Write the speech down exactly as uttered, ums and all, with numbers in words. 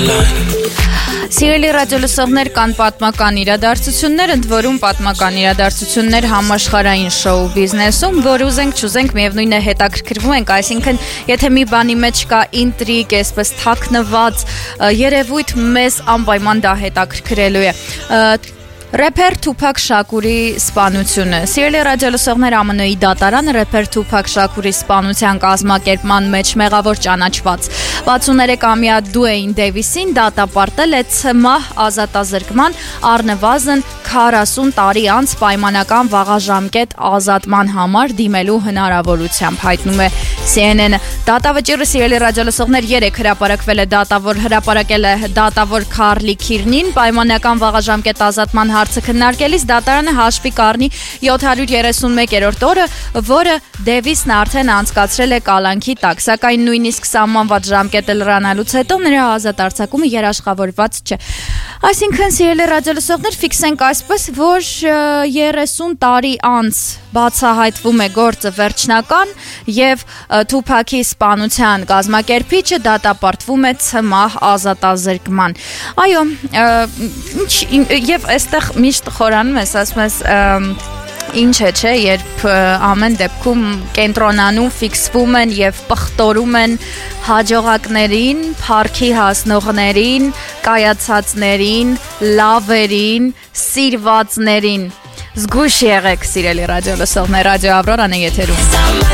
Սիրելի ռադիոլսողներ, կան պատմական իրադարձություններ, ընդ որում պատմական իրադարձություններ համաշխարհային շոու բիզնեսում, որ ուզենք չուզենք միևնույն է հետաքրքրվում ենք, այսինքն եթե մի բանի մեջ կա ինտրիգ, այսպես թաքնված երևույթ, մեզ անպայման դա հետաքրքրելու է։ Ռեփեր Թուփակ Շակուրի սպանությունը։ Սիրելի ռադիոլսողներ, ԱՄՆ-ի դատարանը ռեփեր Թուփակ Շակուրի սպանության կազմակերպման մեջ մեղավոր ճանաչված վաթսուններեքամյա Դուեյն Դեյվիսին դատապարտել է ցմահ ազատազրկման առնվազն քառասուն տարի անց պայմանական վաղաժամկետ ազատման համար դիմելու հնարավորությամբ, հայտնում է C N N-ը։ Դատավճիռը, սիրելի ռադիոլսողներ, երեք հրապարակվել է դատավոր հրապարակել է դատավոր Քարլի Քիրնին պայմանական վաղաժամկետ ազատման հարցը քննարկելիս դատարանը հաշվի կառնի յոթ հարյուր երեսունմեկերորդ օրը, որը Դեվիսն արդեն անցկացրել է կալանքի տակ, սակայն նույնիսկ սահմանված ժամկետը լրանալուց հետո նրա ազատ արձակումը երաշխավորված չէ։ Այսինքն, սիրելի ռադիոլսողներ, ֆիքսենք այսպես, որ երեսուն տարի անց բացահայտվում է գործը վերջնական եւ Թուփակի սպանության կազմակերպիչը դատապարտվում է ցմահ ազատազրկման։ Այո, եւ այստեղ միշտ խորանում ես, ասում ես ինչ է, չէ, երբ ամեն դեպքում կենտրոնանում ֆիքսվում են եւ պղտորում են հաջողակներին, փառքի հասնողներին, կայացածներին, լավերին, սիրվածներին։ Զգույշ եղեք, սիրելի ռադիոլսողներ, Ռադիո Ավրորան է եթերում։